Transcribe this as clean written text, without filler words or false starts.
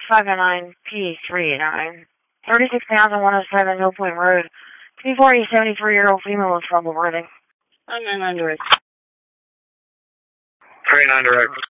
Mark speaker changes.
Speaker 1: 509P39. 36 pounds and 107 Hill Point Road. 240, 73-year-old female with trouble breathing.
Speaker 2: 39 direct.
Speaker 3: 39 direct.